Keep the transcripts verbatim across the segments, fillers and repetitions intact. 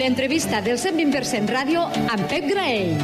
L'entrevista del cent vint per cent Ràdio amb Pep Graell.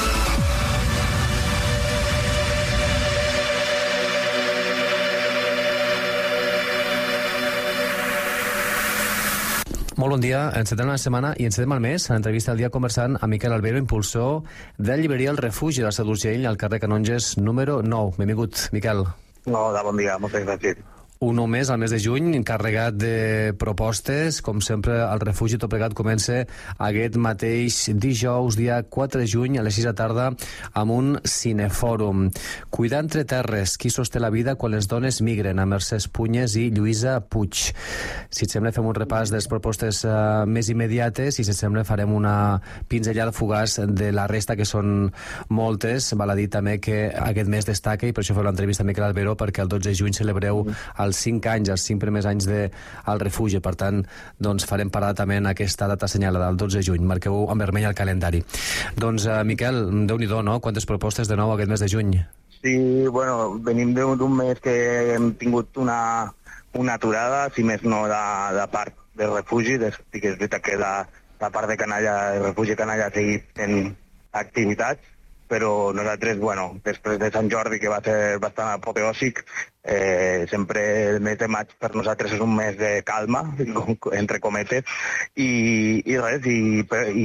Molt bon dia, encetem la setmana i encetem el mes a l'entrevista del dia conversant amb Miquel Albero, impulsor de la llibreria El Refugi de la Seu d'Urgell al carrer Canonges número nou. Benvingut, Miquel. Hola, bon dia, moltes gràcies. Un nou mes, al mes de juny, carregat de propostes. Com sempre, el Refugi tot plegat comença aquest mateix dijous, dia quatre de juny, a les sis de la tarda, amb un cinefòrum. Cuidar entre terres, qui sosté la vida quan les dones migren, a Mercè Punyes i Lluïsa Puig. Si et sembla, fem un repàs de les propostes uh, més immediates i, si et sembla, farem una pinzellada fugaç de la resta, que són moltes. Val a dir també que aquest mes destaca, i per això feu l'entrevista a Miquel Albero, perquè el dotze de juny celebreu els cinc anys, els cinc primers anys de al Refugi. Per tant, doncs farem parada també en aquesta data assenyalada, el dotze de juny. Marqueu en vermell el calendari. Doncs, uh, Miquel, Déu-n'hi-do, no? Quantes propostes de nou aquest mes de juny? Sí, bueno, venim d'un mes que hem tingut una, una aturada, si més no de, de part del Refugi. Sí que és veritat que la, la part de Canalla, el Refugi Canalla ha seguit en activitats, però nosaltres, bueno, després de Sant Jordi, que va ser bastant apoteòsic, eh, sempre el mes de maig per nosaltres és un mes de calma, entre cometes, i, i res, i,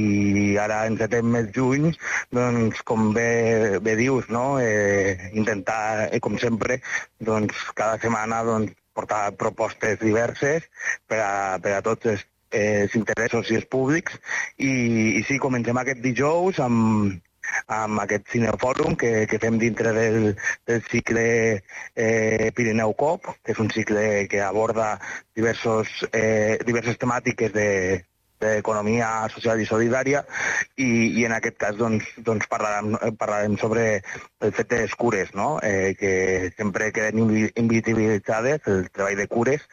i ara encetem mes juny, doncs, com bé, bé dius, no?, eh, intentar, eh, com sempre, doncs, cada setmana, doncs, portar propostes diverses per a, per a tots els, eh, els interessos i els públics, i, i sí, comencem aquest dijous amb amb aquest cinefòrum que, que fem dintre del, del cicle eh, Pirineu Cop, que és un cicle que aborda diversos, eh, diverses temàtiques de d'economia social i solidària, i, i en aquest cas doncs, doncs parlarem, parlarem sobre el fet de les cures, no? eh, que sempre queden invisibilitzades, el treball de cures,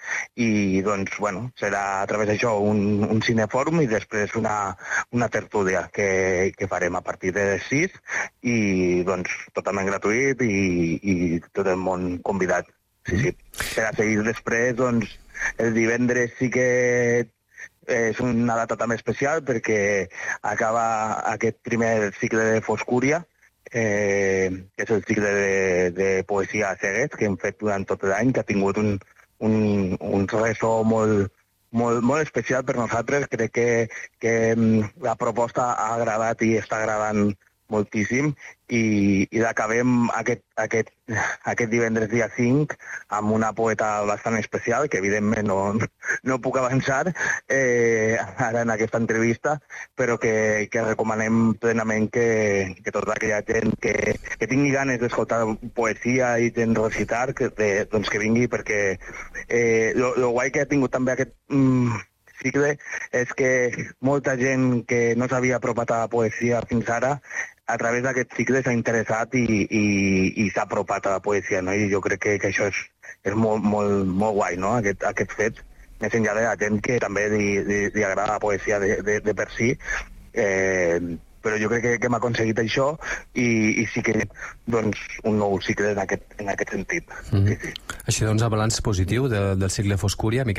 i doncs, bueno, serà a través d'això un, un cinefòrum i després una, una tertúlia que, que farem a partir de les sis, i doncs totalment gratuït i, i tot el món convidat. Sí, sí. Per a seguir després, doncs, el divendres sí que és una data també especial perquè acaba aquest primer cicle de Foscúria, eh, que és el cicle de, de poesia a cegues que hem fet durant tot l'any, que ha tingut un, un, un ressò molt, molt, molt especial per nosaltres. Crec que, que la proposta ha agradat i està agradant moltíssim, i, i l'acabem aquest, aquest, aquest divendres dia cinc amb una poeta bastant especial, que evidentment no, no puc avançar eh, ara en aquesta entrevista, però que, que recomanem plenament que, que tota aquella gent que, que tingui ganes d'escoltar poesia i de recitar, que, de, doncs que vingui, perquè eh, lo, lo guai que ha tingut també aquest mm, cicle és que molta gent que no s'havia apropat a la poesia fins ara, a través d'aquest cicle s'ha interessat i, i, i s'ha apropat a la poesia, no? I jo crec que, que això és, és molt, molt, molt guai, no?, aquest, aquest fet, més enllà de la gent que també li, li, li agrada la poesia de, de, de per si. Eh, però jo crec que, que hem aconseguit això, i, i sí que doncs, un nou cicle en aquest, en aquest sentit. Mm-hmm. Sí, sí. Així doncs, el balanç positiu de, del cicle Foscúria, Miquel.